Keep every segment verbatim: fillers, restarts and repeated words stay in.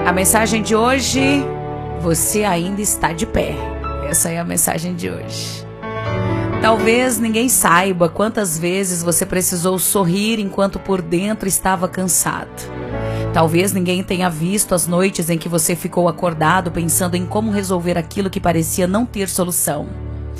A mensagem de hoje: você ainda está de pé. Essa é a mensagem de hoje. Talvez ninguém saiba quantas vezes você precisou sorrir enquanto por dentro estava cansado. Talvez ninguém tenha visto as noites em que você ficou acordado pensando em como resolver aquilo que parecia não ter solução.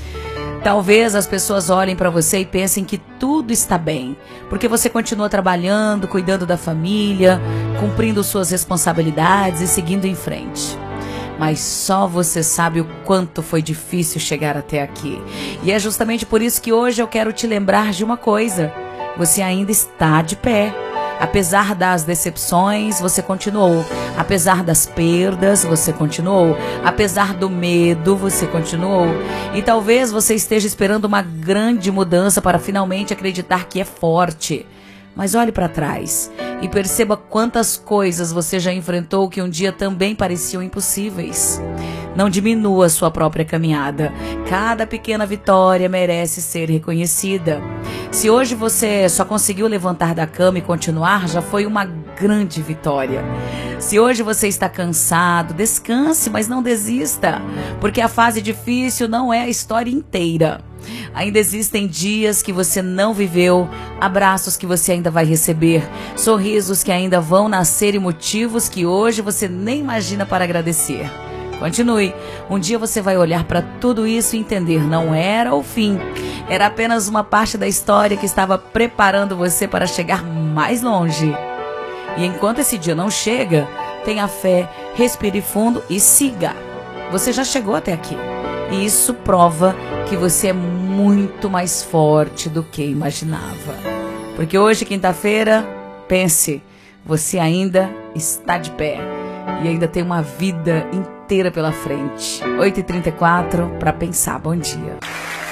Talvez as pessoas olhem para você e pensem que tudo está bem, porque você continua trabalhando, cuidando da família, cumprindo suas responsabilidades e seguindo em frente. Mas só você sabe o quanto foi difícil chegar até aqui. E é justamente por isso que hoje eu quero te lembrar de uma coisa: você ainda está de pé. Apesar das decepções, você continuou. Apesar das perdas, você continuou. Apesar do medo, você continuou. E talvez você esteja esperando uma grande mudança para finalmente acreditar que é forte. Mas olhe para trás e perceba quantas coisas você já enfrentou que um dia também pareciam impossíveis. Não diminua sua própria caminhada. Cada pequena vitória merece ser reconhecida. Se hoje você só conseguiu levantar da cama e continuar, já foi uma grande vitória. Se hoje você está cansado, descanse, mas não desista, porque a fase difícil não é a história inteira. Ainda existem dias que você não viveu, abraços que você ainda vai receber, sorrisos que ainda vão nascer e motivos que hoje você nem imagina para agradecer. Continue. Um dia você vai olhar para tudo isso e entender: não era o fim. Era apenas uma parte da história que estava preparando você para chegar mais longe. E enquanto esse dia não chega, tenha fé, respire fundo e siga. Você já chegou até aqui. E isso prova que você é muito mais forte do que imaginava. Porque hoje, quinta-feira, pense, você ainda está de pé. E ainda tem uma vida inteira pela frente. oito e trinta e quatro para pensar. Bom dia.